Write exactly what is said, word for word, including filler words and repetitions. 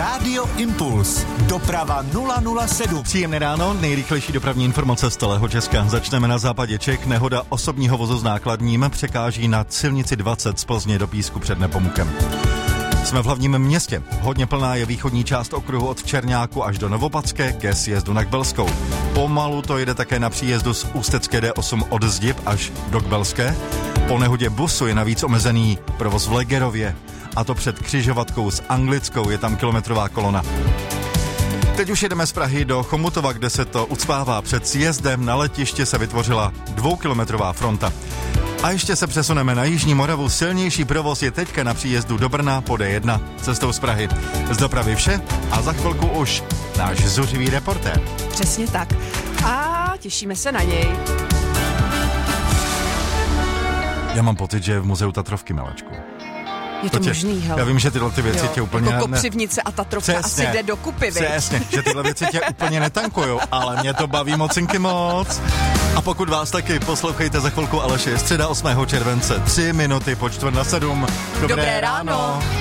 Rádio Impuls. Doprava nula nula sedm. Příjemné ráno, nejrychlejší dopravní informace z celého Česka. Začneme na západě Čech. Nehoda osobního vozu s nákladním překáží na silnici dvacet z Plzně do Písku před Nepomukem. Jsme v hlavním městě. Hodně plná je východní část okruhu od Černáku až do Novopadské ke sjezdu na Kbelskou. Pomalu to jede také na příjezdu z Ústecké D osm od Zdib až do Kbelské. Po nehodě busu je navíc omezený provoz v Legerově. A to před křižovatkou s Anglickou, je tam kilometrová kolona. Teď už jedeme z Prahy do Chomutova, kde se to ucpává. Před sjezdem na letiště se vytvořila dvoukilometrová fronta. A ještě se přesuneme na Jižní Moravu. Silnější provoz je teďka na příjezdu do Brna po D jedna cestou z Prahy. Z dopravy vše a za chvilku už náš zuřivý reportér. Přesně tak. A těšíme se na něj. Já mám pocit, že je v muzeu Tatrovky, Miláčku. Je to, to tě, možný, hele. Já vím, že tyhle ty věci jo, tě úplně... Jako Kopřivnice a Tatrovka asi jde dokupy, viď? Přesně, že tyhle věci tě úplně netankujou, ale mě to baví mocinky moc. A pokud vás taky, poslouchejte za chvilku Aleše. Je středa osmého července, tři minuty po čtvrt na sedm. Dobré, Dobré ráno. ráno.